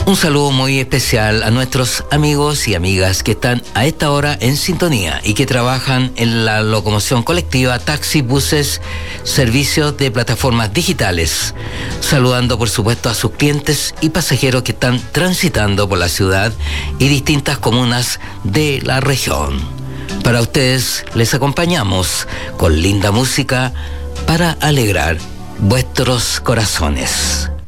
Un saludo muy especial a nuestros amigos y amigas que están a esta hora en sintonía y que trabajan en la locomoción colectiva, taxis, buses, servicios de plataformas digitales. Saludando, por supuesto, a sus clientes y pasajeros que están transitando por la ciudad y distintas comunas de la región. Para ustedes les acompañamos con linda música para alegrar vuestros corazones.